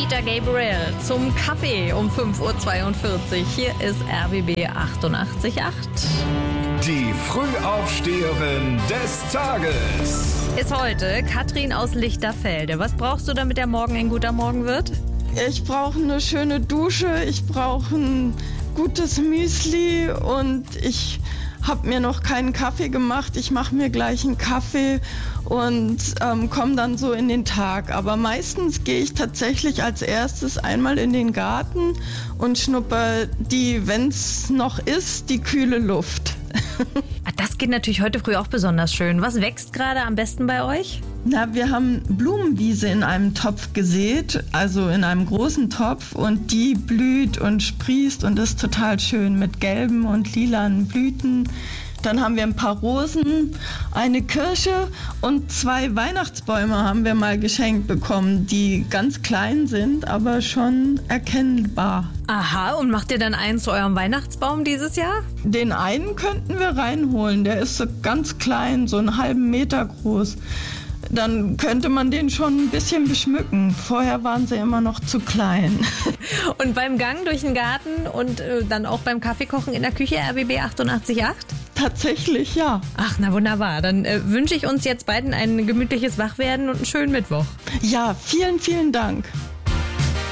Peter Gabriel zum Kaffee um 5.42 Uhr. Hier ist RBB 88.8. Die Frühaufsteherin des Tages Ist heute Katrin aus Lichterfelde. Was brauchst du, damit der Morgen ein guter Morgen wird? Ich brauche eine schöne Dusche, ich brauche ein gutes Müsli und ich habe mir noch keinen Kaffee gemacht. Ich mache mir gleich einen Kaffee und komme dann so in den Tag. Aber meistens gehe ich tatsächlich als erstes einmal in den Garten und schnupper wenn es noch ist, die kühle Luft. Das geht natürlich heute früh auch besonders schön. Was wächst gerade am besten bei euch? Na, wir haben Blumenwiese in einem Topf gesät, also in einem großen Topf, und die blüht und sprießt und ist total schön mit gelben und lilanen Blüten. Dann haben wir ein paar Rosen, eine Kirsche und 2 Weihnachtsbäume haben wir mal geschenkt bekommen, die ganz klein sind, aber schon erkennbar. Aha, und macht ihr dann einen zu eurem Weihnachtsbaum dieses Jahr? Den einen könnten wir reinholen, der ist so ganz klein, so einen halben Meter groß. Dann könnte man den schon ein bisschen beschmücken. Vorher waren sie immer noch zu klein. Und beim Gang durch den Garten und dann auch beim Kaffeekochen in der Küche RBB 88.8? Tatsächlich, ja. Ach, na wunderbar. Dann wünsche ich uns jetzt beiden ein gemütliches Wachwerden und einen schönen Mittwoch. Ja, vielen, vielen Dank.